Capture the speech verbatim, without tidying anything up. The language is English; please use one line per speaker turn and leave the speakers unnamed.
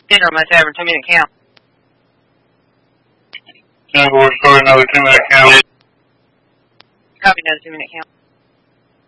Dinner on my tavern, two minute count.
Ten four, start another two minute count.
Copy, another two minute count.